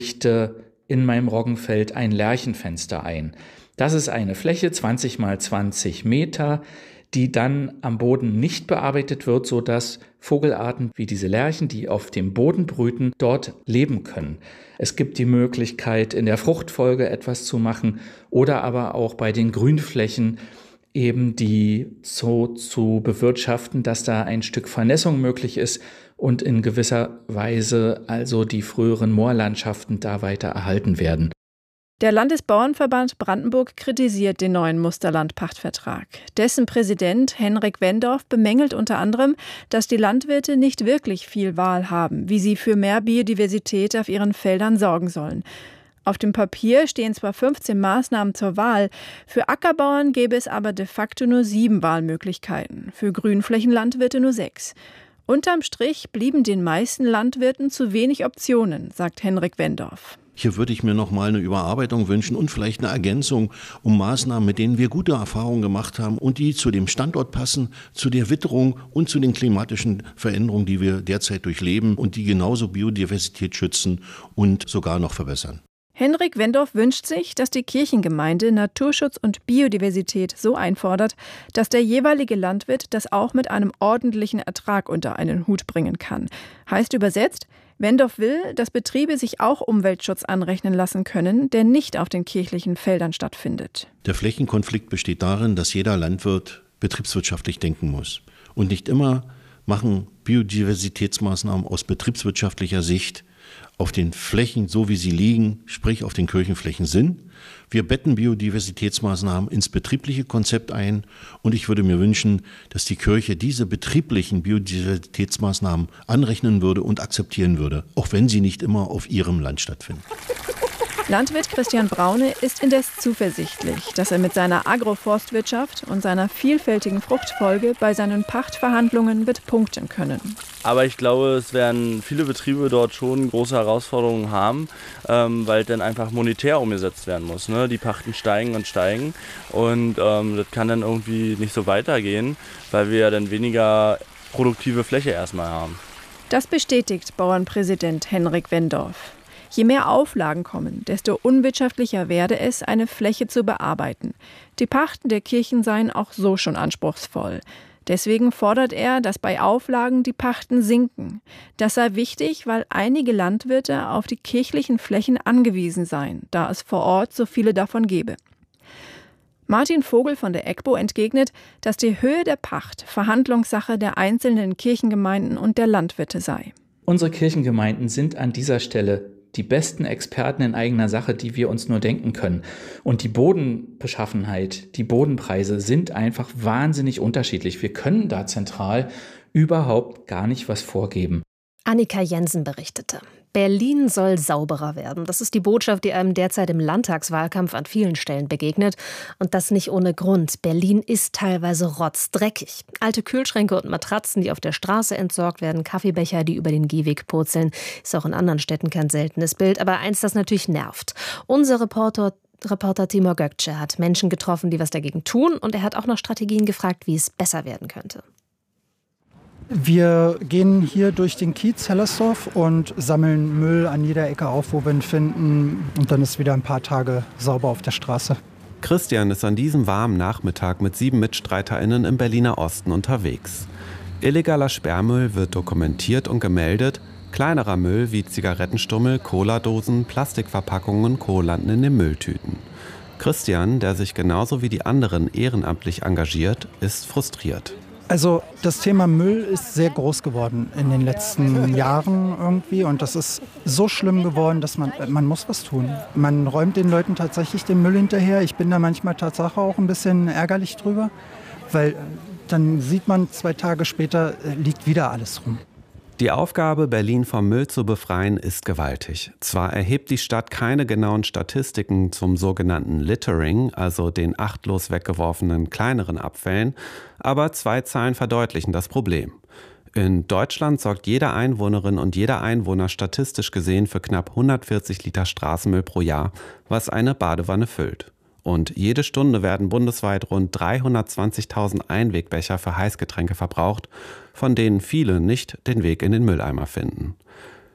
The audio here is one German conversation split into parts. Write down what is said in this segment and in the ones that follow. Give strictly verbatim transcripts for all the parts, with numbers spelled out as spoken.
richte in meinem Roggenfeld ein Lärchenfenster ein. Das ist eine Fläche, zwanzig mal zwanzig Meter, die dann am Boden nicht bearbeitet wird, sodass Vogelarten wie diese Lerchen, die auf dem Boden brüten, dort leben können. Es gibt die Möglichkeit, in der Fruchtfolge etwas zu machen oder aber auch bei den Grünflächen eben die so zu bewirtschaften, dass da ein Stück Vernässung möglich ist und in gewisser Weise also die früheren Moorlandschaften da weiter erhalten werden. Der Landesbauernverband Brandenburg kritisiert den neuen Musterlandpachtvertrag. Dessen Präsident Henrik Wendorf bemängelt unter anderem, dass die Landwirte nicht wirklich viel Wahl haben, wie sie für mehr Biodiversität auf ihren Feldern sorgen sollen. Auf dem Papier stehen zwar fünfzehn Maßnahmen zur Wahl, für Ackerbauern gäbe es aber de facto nur sieben Wahlmöglichkeiten, für Grünflächenlandwirte nur sechs. Unterm Strich blieben den meisten Landwirten zu wenig Optionen, sagt Henrik Wendorf. Hier würde ich mir noch mal eine Überarbeitung wünschen und vielleicht eine Ergänzung um Maßnahmen, mit denen wir gute Erfahrungen gemacht haben und die zu dem Standort passen, zu der Witterung und zu den klimatischen Veränderungen, die wir derzeit durchleben und die genauso Biodiversität schützen und sogar noch verbessern. Henrik Wendorf wünscht sich, dass die Kirchengemeinde Naturschutz und Biodiversität so einfordert, dass der jeweilige Landwirt das auch mit einem ordentlichen Ertrag unter einen Hut bringen kann. Heißt übersetzt, Wendorf will, dass Betriebe sich auch Umweltschutz anrechnen lassen können, der nicht auf den kirchlichen Feldern stattfindet. Der Flächenkonflikt besteht darin, dass jeder Landwirt betriebswirtschaftlich denken muss. Und nicht immer machen Biodiversitätsmaßnahmen aus betriebswirtschaftlicher Sicht auf den Flächen, so wie sie liegen, sprich auf den Kirchenflächen Sinn. Wir betten Biodiversitätsmaßnahmen ins betriebliche Konzept ein und ich würde mir wünschen, dass die Kirche diese betrieblichen Biodiversitätsmaßnahmen anrechnen würde und akzeptieren würde, auch wenn sie nicht immer auf ihrem Land stattfinden. Landwirt Christian Braune ist indes zuversichtlich, dass er mit seiner Agroforstwirtschaft und seiner vielfältigen Fruchtfolge bei seinen Pachtverhandlungen wird punkten können. Aber ich glaube, es werden viele Betriebe dort schon große Herausforderungen haben, ähm, weil dann einfach monetär umgesetzt werden muss. Ne? Die Pachten steigen und steigen und ähm, das kann dann irgendwie nicht so weitergehen, weil wir ja dann weniger produktive Fläche erstmal haben. Das bestätigt Bauernpräsident Henrik Wendorf. Je mehr Auflagen kommen, desto unwirtschaftlicher werde es, eine Fläche zu bearbeiten. Die Pachten der Kirchen seien auch so schon anspruchsvoll. Deswegen fordert er, dass bei Auflagen die Pachten sinken. Das sei wichtig, weil einige Landwirte auf die kirchlichen Flächen angewiesen seien, da es vor Ort so viele davon gebe. Martin Vogel von der E G B O entgegnet, dass die Höhe der Pacht Verhandlungssache der einzelnen Kirchengemeinden und der Landwirte sei. Unsere Kirchengemeinden sind an dieser Stelle die besten Experten in eigener Sache, die wir uns nur denken können. Und die Bodenbeschaffenheit, die Bodenpreise sind einfach wahnsinnig unterschiedlich. Wir können da zentral überhaupt gar nicht was vorgeben. Annika Jensen berichtete. Berlin soll sauberer werden. Das ist die Botschaft, die einem derzeit im Landtagswahlkampf an vielen Stellen begegnet. Und das nicht ohne Grund. Berlin ist teilweise rotzdreckig. Alte Kühlschränke und Matratzen, die auf der Straße entsorgt werden, Kaffeebecher, die über den Gehweg purzeln. Ist auch in anderen Städten kein seltenes Bild. Aber eins, das natürlich nervt. Unser Reporter Reporter Timur Gökçe hat Menschen getroffen, die was dagegen tun. Und er hat auch nach Strategien gefragt, wie es besser werden könnte. Wir gehen hier durch den Kiez Hellersdorf und sammeln Müll an jeder Ecke auf, wo wir ihn finden. Und dann ist wieder ein paar Tage sauber auf der Straße. Christian ist an diesem warmen Nachmittag mit sieben MitstreiterInnen im Berliner Osten unterwegs. Illegaler Sperrmüll wird dokumentiert und gemeldet. Kleinerer Müll wie Zigarettenstummel, Cola-Dosen, Plastikverpackungen und Co. landen in den Mülltüten. Christian, der sich genauso wie die anderen ehrenamtlich engagiert, ist frustriert. Also das Thema Müll ist sehr groß geworden in den letzten Jahren irgendwie und das ist so schlimm geworden, dass man, man muss was tun. Man räumt den Leuten tatsächlich den Müll hinterher. Ich bin da manchmal Tatsache auch ein bisschen ärgerlich drüber, weil dann sieht man, zwei Tage später liegt wieder alles rum. Die Aufgabe, Berlin vom Müll zu befreien, ist gewaltig. Zwar erhebt die Stadt keine genauen Statistiken zum sogenannten Littering, also den achtlos weggeworfenen kleineren Abfällen, aber zwei Zahlen verdeutlichen das Problem. In Deutschland sorgt jede Einwohnerin und jeder Einwohner statistisch gesehen für knapp hundertvierzig Liter Straßenmüll pro Jahr, was eine Badewanne füllt. Und jede Stunde werden bundesweit rund dreihundertzwanzigtausend Einwegbecher für Heißgetränke verbraucht, von denen viele nicht den Weg in den Mülleimer finden.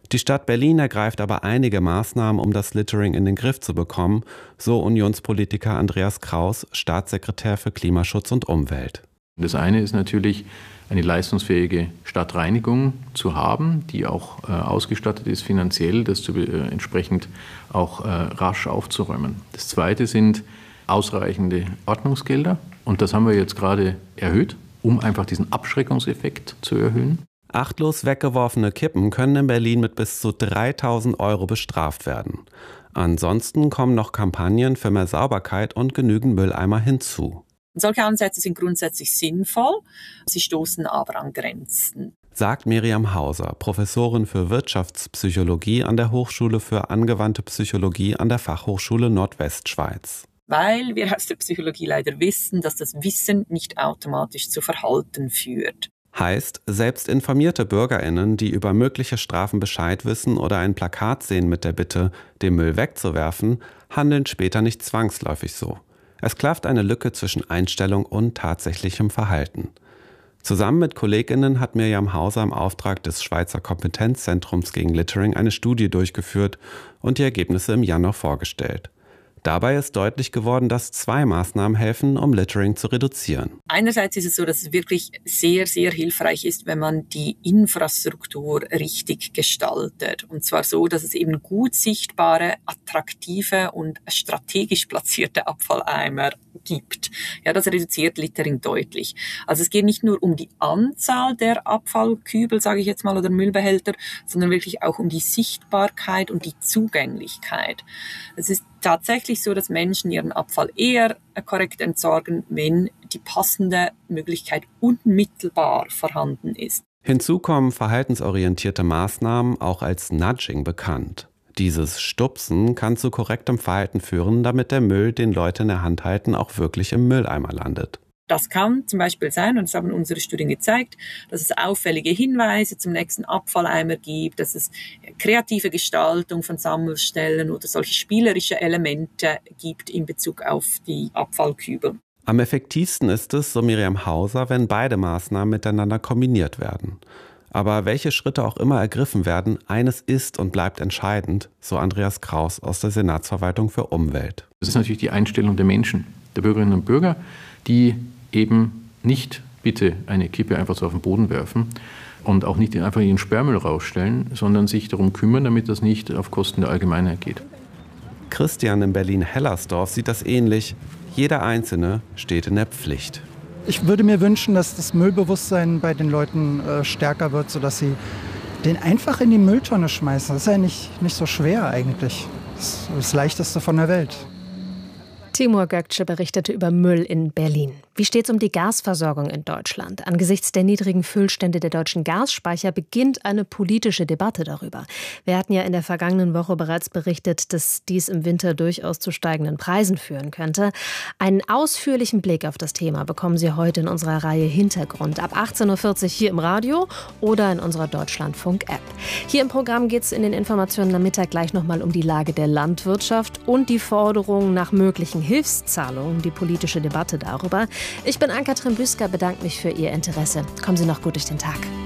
Die Stadt Berlin ergreift aber einige Maßnahmen, um das Littering in den Griff zu bekommen, so Unionspolitiker Andreas Kraus, Staatssekretär für Klimaschutz und Umwelt. Das eine ist natürlich, eine leistungsfähige Stadtreinigung zu haben, die auch äh, ausgestattet ist finanziell, das zu, äh, entsprechend auch äh, rasch aufzuräumen. Das zweite sind ausreichende Ordnungsgelder und das haben wir jetzt gerade erhöht, um einfach diesen Abschreckungseffekt zu erhöhen. Achtlos weggeworfene Kippen können in Berlin mit bis zu dreitausend Euro bestraft werden. Ansonsten kommen noch Kampagnen für mehr Sauberkeit und genügend Mülleimer hinzu. Solche Ansätze sind grundsätzlich sinnvoll, sie stoßen aber an Grenzen. Sagt Miriam Hauser, Professorin für Wirtschaftspsychologie an der Hochschule für angewandte Psychologie an der Fachhochschule Nordwestschweiz. Weil wir aus der Psychologie leider wissen, dass das Wissen nicht automatisch zu Verhalten führt. Heißt, selbst informierte BürgerInnen, die über mögliche Strafen Bescheid wissen oder ein Plakat sehen mit der Bitte, den Müll wegzuwerfen, handeln später nicht zwangsläufig so. Es klafft eine Lücke zwischen Einstellung und tatsächlichem Verhalten. Zusammen mit KollegInnen hat Miriam Hauser im Auftrag des Schweizer Kompetenzzentrums gegen Littering eine Studie durchgeführt und die Ergebnisse im Januar vorgestellt. Dabei ist deutlich geworden, dass zwei Maßnahmen helfen, um Littering zu reduzieren. Einerseits ist es so, dass es wirklich sehr, sehr hilfreich ist, wenn man die Infrastruktur richtig gestaltet. Und zwar so, dass es eben gut sichtbare, attraktive und strategisch platzierte Abfalleimer gibt. Ja, das reduziert Littering deutlich. Also es geht nicht nur um die Anzahl der Abfallkübel, sage ich jetzt mal, oder Müllbehälter, sondern wirklich auch um die Sichtbarkeit und die Zugänglichkeit. Es ist tatsächlich so, dass Menschen ihren Abfall eher korrekt entsorgen, wenn die passende Möglichkeit unmittelbar vorhanden ist. Hinzu kommen verhaltensorientierte Maßnahmen, auch als Nudging bekannt. Dieses Stupsen kann zu korrektem Verhalten führen, damit der Müll, den Leute in der Hand halten, auch wirklich im Mülleimer landet. Das kann zum Beispiel sein, und das haben unsere Studien gezeigt, dass es auffällige Hinweise zum nächsten Abfalleimer gibt, dass es kreative Gestaltung von Sammelstellen oder solche spielerische Elemente gibt in Bezug auf die Abfallkübel. Am effektivsten ist es, so Miriam Hauser, wenn beide Maßnahmen miteinander kombiniert werden. Aber welche Schritte auch immer ergriffen werden, eines ist und bleibt entscheidend, so Andreas Kraus aus der Senatsverwaltung für Umwelt. Das ist natürlich die Einstellung der Menschen, der Bürgerinnen und Bürger, die eben nicht bitte eine Kippe einfach so auf den Boden werfen und auch nicht einfach in den Sperrmüll rausstellen, sondern sich darum kümmern, damit das nicht auf Kosten der Allgemeinheit geht. Christian in Berlin-Hellersdorf sieht das ähnlich. Jeder Einzelne steht in der Pflicht. Ich würde mir wünschen, dass das Müllbewusstsein bei den Leuten äh, stärker wird, sodass sie den einfach in die Mülltonne schmeißen. Das ist ja nicht, nicht so schwer eigentlich. Das ist das Leichteste von der Welt. Timur Gökçe berichtete über Müll in Berlin. Wie steht es um die Gasversorgung in Deutschland? Angesichts der niedrigen Füllstände der deutschen Gasspeicher beginnt eine politische Debatte darüber. Wir hatten ja in der vergangenen Woche bereits berichtet, dass dies im Winter durchaus zu steigenden Preisen führen könnte. Einen ausführlichen Blick auf das Thema bekommen Sie heute in unserer Reihe Hintergrund ab achtzehn Uhr vierzig hier im Radio oder in unserer Deutschlandfunk-App. Hier im Programm geht es in den Informationen am Mittag gleich nochmal um die Lage der Landwirtschaft und die Forderung nach möglichen Hilfszahlungen, die politische Debatte darüber. Ich bin Ann-Kathrin Büsker, bedanke mich für Ihr Interesse. Kommen Sie noch gut durch den Tag.